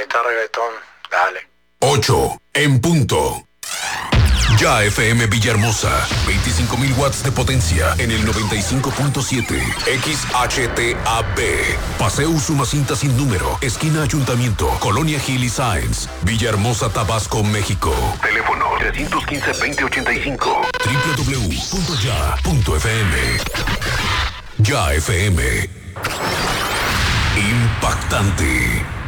está reggaetón. Dale. 8 en punto. Ya FM Villahermosa, 25.000 watts de potencia en el 95.7 XHTAB. Paseo Usumacinta sin número, esquina Ayuntamiento, Colonia Gil y Sáenz, Villahermosa, Tabasco, México. Teléfono 315-2085. www.ya.fm. Ya FM. Impactante.